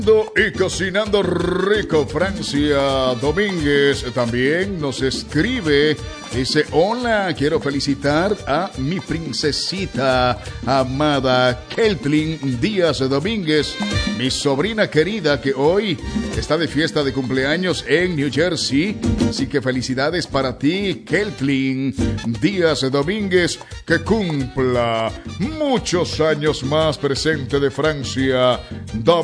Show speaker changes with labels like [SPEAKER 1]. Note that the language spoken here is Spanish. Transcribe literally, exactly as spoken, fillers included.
[SPEAKER 1] Y cocinando rico, Francia Domínguez también nos escribe. Dice: hola, quiero felicitar a mi princesita amada Keltlin Díaz Domínguez, mi sobrina querida que hoy está de fiesta de cumpleaños en New Jersey. Así que felicidades para ti, Keltlin Díaz Domínguez, que cumpla muchos años más, presente de Francia Domínguez.